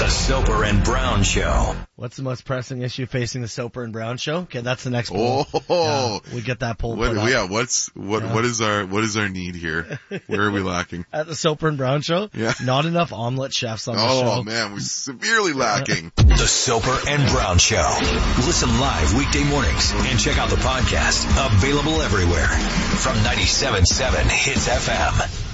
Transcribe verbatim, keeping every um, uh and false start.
The Soper and Brown Show. What's the most pressing issue facing the Soper and Brown Show? Okay, that's the next poll. Oh, yeah, we get that poll. What, put up. yeah, what's what? Yeah. What is our what is our need here? Where are we lacking? At the Soper and Brown Show? Yeah. Not enough omelet chefs on the Oh show. man, we're severely lacking. The Soper and Brown Show. Listen live weekday mornings and check out the podcast. Available everywhere from ninety-seven point seven Hits F M.